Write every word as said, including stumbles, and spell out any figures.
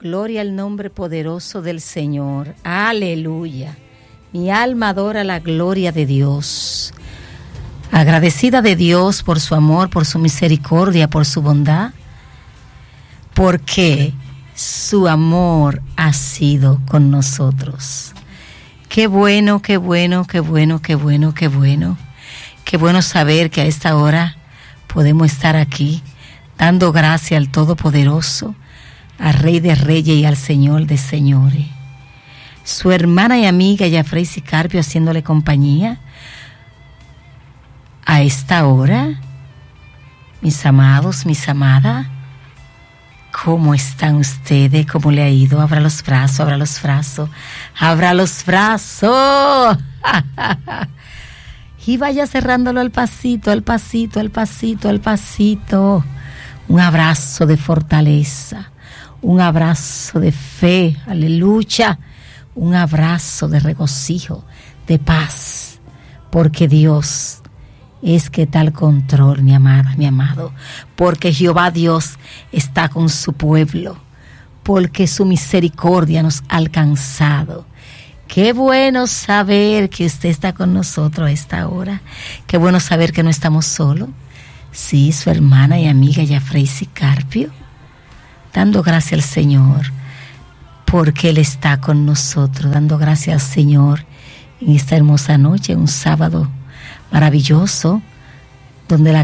Gloria al nombre poderoso del Señor. Aleluya. Mi alma adora la gloria de Dios. Agradecida de Dios por su amor, por su misericordia, por su bondad, porque su amor ha sido con nosotros. Qué bueno, qué bueno, qué bueno, qué bueno, qué bueno. Qué bueno saber que a esta hora podemos estar aquí dando gracia al Todopoderoso, al Rey de Reyes y al Señor de Señores. Su hermana y amiga Yafraisy Carpio haciéndole compañía a esta hora. Mis amados, mis amadas, ¿cómo están ustedes? ¿Cómo le ha ido? Abra los brazos, abra los brazos, abra los brazos. Y vaya cerrándolo al pasito, al pasito, al pasito, al pasito. Un abrazo de fortaleza, un abrazo de fe, aleluya, un abrazo de regocijo, de paz, porque Dios es que está al control, mi amada, mi amado, porque Jehová Dios está con su pueblo, porque su misericordia nos ha alcanzado. Qué bueno saber que usted está con nosotros a esta hora, qué bueno saber que no estamos solos. Sí, su hermana y amiga Yafraisy Carpio, dando gracias al Señor, porque Él está con nosotros, dando gracias al Señor en esta hermosa noche, un sábado maravilloso, donde la